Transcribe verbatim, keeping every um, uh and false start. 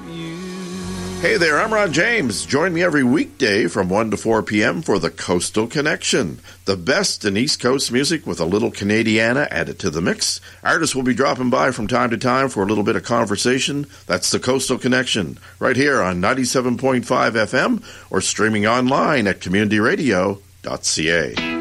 Hey there, I'm Ron James. Join me every weekday from one to four p.m. for the Coastal Connection. The best in East Coast music with a little Canadiana added to the mix. Artists will be dropping by from time to time for a little bit of conversation. That's the Coastal Connection, right here on ninety-seven point five F M or streaming online at community radio dot c a.